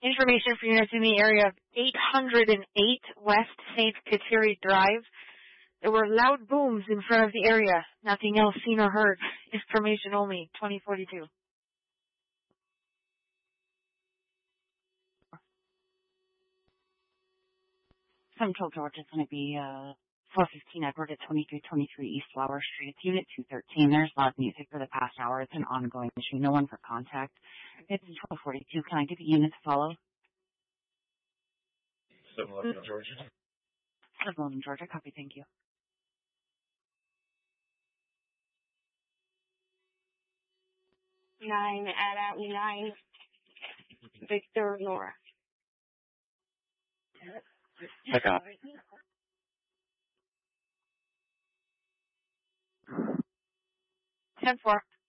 Information for units in the area of 808 West St. Kateri Drive. There were loud booms in front of the area. Nothing else seen or heard. Information only. 2042. Central Georgia is going to be 415 Edward at 2323 East Flower Street. It's Unit 213. There's loud music for the past hour. It's an ongoing issue. No one for contact. It's 1242. Can I give a unit to follow? 711 Georgia. 711 Georgia. Copy. Thank you. Nine at 9 Victor Nora. Check out. 10-4.